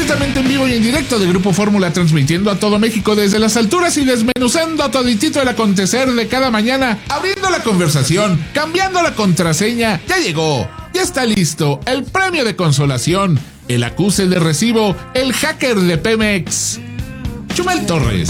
completamente en vivo y en directo de Grupo Fórmula, transmitiendo a todo México desde las alturas y desmenuzando toditito el acontecer de cada mañana, abriendo la conversación, cambiando la contraseña. Ya llegó, ya está listo el premio de consolación, el acuse de recibo, el hacker de Pemex, Chumel Torres.